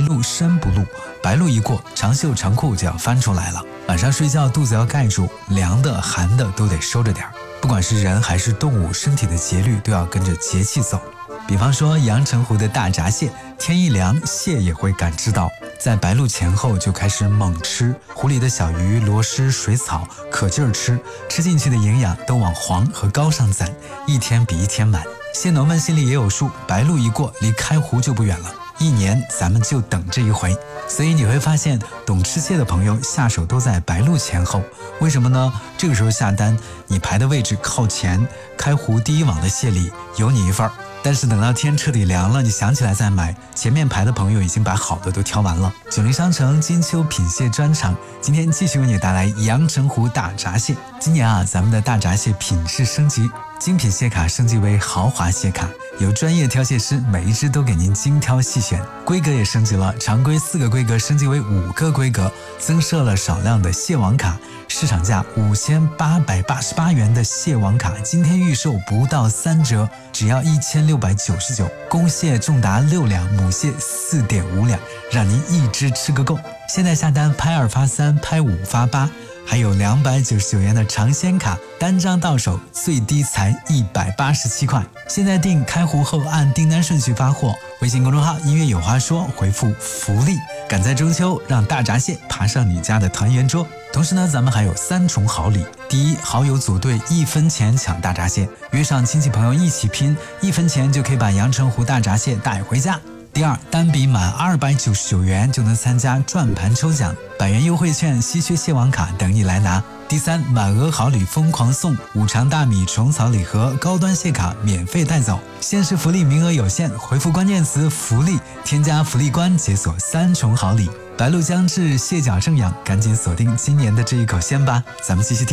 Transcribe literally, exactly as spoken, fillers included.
鹿身不露，白露一过，长袖长裤就要翻出来了。晚上睡觉肚子要盖住，凉的寒的都得收着点。不管是人还是动物，身体的节律都要跟着节气走。比方说阳澄湖的大闸蟹，天一凉，蟹也会感知到，在白露前后就开始猛吃，湖里的小鱼、螺蛳、水草可劲儿吃，吃进去的营养都往黄和高上攒，一天比一天满。蟹农们心里也有数，白露一过，离开湖就不远了，一年咱们就等这一回。所以你会发现，懂吃蟹的朋友下手都在白露前后。为什么呢？这个时候下单，你排的位置靠前，开湖第一网的蟹里有你一份儿。但是等到天彻底凉了，你想起来再买，前面排的朋友已经把好的都挑完了。九零商城金秋品蟹专场，今天继续为你带来阳澄湖大闸蟹。今年啊，咱们的大闸蟹品质升级，精品蟹卡升级为豪华蟹卡，有专业挑蟹师，每一只都给您精挑细选。规格也升级了，常规四个规格升级为五个规格，增设了少量的蟹王卡，市场价五千八百八十八元的蟹王卡，今天预售不到三折，只要一千六百九十九。公蟹重达六两，母蟹四点五两，让您一只吃个够。现在下单拍二发三，拍五发八。还有两百九十九元的尝鲜卡，单张到手最低才一百八十七块。现在订开湖后按订单顺序发货，微信公众号音乐有话说回复福利，赶在中秋让大闸蟹爬上你家的团圆桌。同时呢，咱们还有三重好礼。第一，好友组队一分钱抢大闸蟹，约上亲戚朋友一起拼，一分钱就可以把阳澄湖大闸蟹带回家。第二，单笔满二百九十九元就能参加转盘抽奖，百元优惠券、稀缺蟹王卡等你来拿。第三，满额好礼疯狂送五常大米虫草礼盒、高端蟹卡免费带走。限时福利名额有限，回复关键词福利，添加福利官解锁三重好礼。白露将至，蟹脚正养，赶紧锁定今年的这一口鲜吧。咱们继续听。